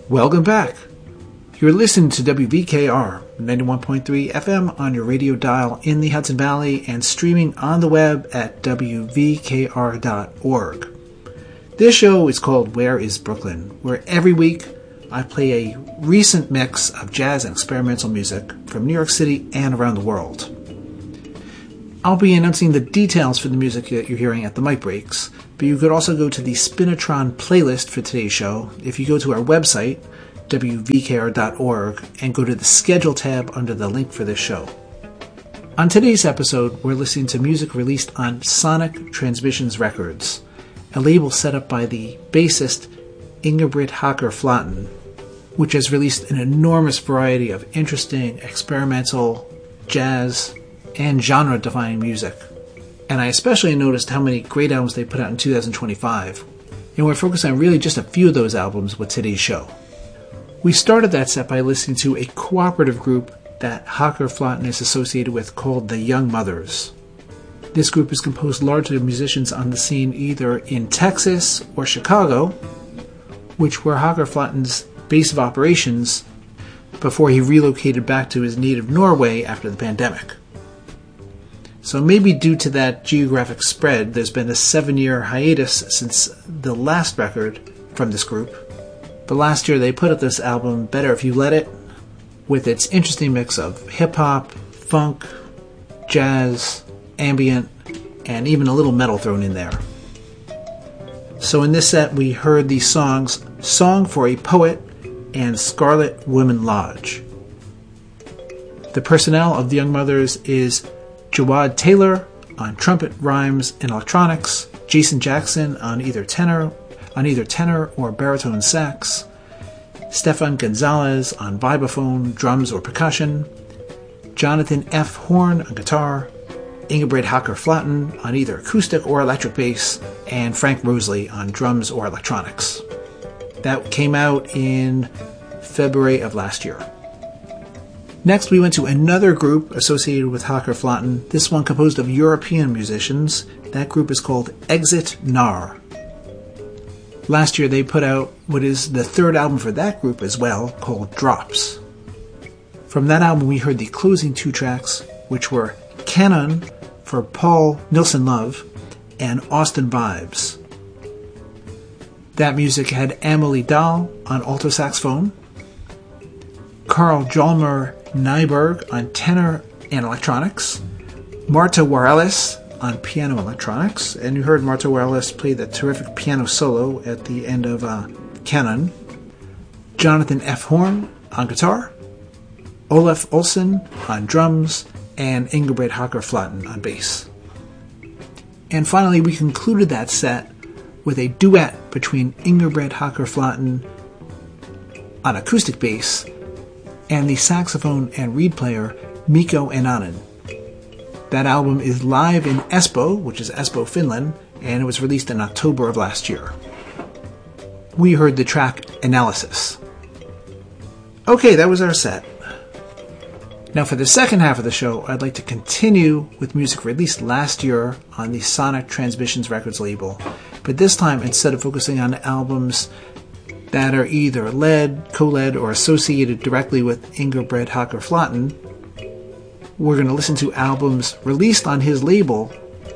Welcome back. You're listening to WVKR 91.3 FM on your radio dial in the Hudson Valley and streaming on the web at WVKR.org. This show is called Where is Brooklyn, where every week I play a recent mix of jazz and experimental music from New York City and around the world. I'll be announcing the details for the music that you're hearing at the mic breaks, but you could also go to the Spinatron playlist for today's show if you go to our website, WVKR.org, and go to the Schedule tab under the link for this show. On today's episode, we're listening to music released on Sonic Transmissions Records, a label set up by the bassist Ingebrigt Hacker-Flaten, which has released an enormous variety of interesting, experimental, jazz, and genre-defining music. And I especially noticed how many great albums they put out in 2025, and we're focusing on really just a few of those albums with today's show. We started that set by listening to a cooperative group that Hacker-Flaten is associated with called the Young Mothers. This group is composed largely of musicians on the scene either in Texas or Chicago, which were Hacker-Flaten's base of operations before he relocated back to his native Norway after the pandemic. So maybe due to that geographic spread, there's been a 7-year hiatus since the last record from this group. But last year they put out this album, Better If You Let It, with its interesting mix of hip-hop, funk, jazz, ambient, and even a little metal thrown in there. So in this set we heard the songs Song for a Poet and Scarlet Women Lodge. The personnel of the Young Mothers is Jawad Taylor on trumpet, rhymes, and electronics, Jason Jackson on either tenor or baritone sax, Stefan Gonzalez on vibraphone, drums, or percussion, Jonathan F. Horn on guitar, Ingebrigt Hacker-Flaten on either acoustic or electric bass, and Frank Mosley on drums or electronics. That came out in February of last year. Next, we went to another group associated with Hacker-Flaten, this one composed of European musicians. That group is called Exit Nar. Last year, they put out what is the third album for that group as well, called Drops. From that album, we heard the closing two tracks, which were Canon for Paul Nilsson Love and Austin Vibes. That music had Amelie Dahl on alto saxophone, Carl Jalmar Nyberg on tenor and electronics, Marta Warellis on piano electronics, and you heard Marta Warellis play the terrific piano solo at the end of Canon, Jonathan F. Horn on guitar, Olaf Olsen on drums, and Ingebrigt Hacker-Flaten on bass. And finally, we concluded that set with a duet between Ingebrigt Hacker-Flaten on acoustic bass and the saxophone and reed player Mikko Ananen. That album is live in Espoo, which is Espoo, Finland, and it was released in October of last year. We heard the track Analysis. Okay, that was our set. Now for the second half of the show, I'd like to continue with music released last year on the Sonic Transmissions Records label, but this time instead of focusing on albums that are either led, co-led, or associated directly with Ingebrigt Hacker-Flaten, we're going to listen to albums released on his label,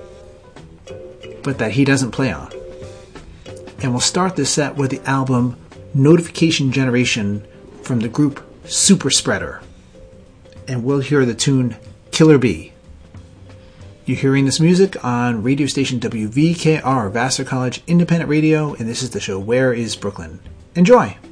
but that he doesn't play on. And we'll start this set with the album Notification Generation from the group Super Spreader. And we'll hear the tune Killer Bee. You're hearing this music on radio station WVKR, Vassar College Independent Radio, and this is the show Where is Brooklyn? Enjoy!